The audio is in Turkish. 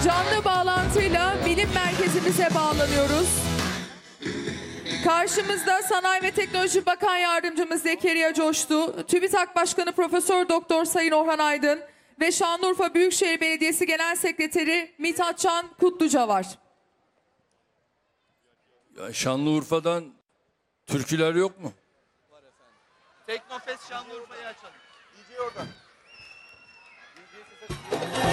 Canlı bağlantıyla bilim merkezimize bağlanıyoruz. Karşımızda Sanayi ve Teknoloji Bakan Yardımcımız Zekeriya Coştu, TÜBİTAK Başkanı Profesör Doktor Sayın Orhan Aydın ve Şanlıurfa Büyükşehir Belediyesi Genel Sekreteri Mithatcan Kutluca var. Ya Şanlıurfa'dan türküler yok mu? Var efendim. Teknofest Şanlıurfa'yı açalım. DJ orada. DJ sesi.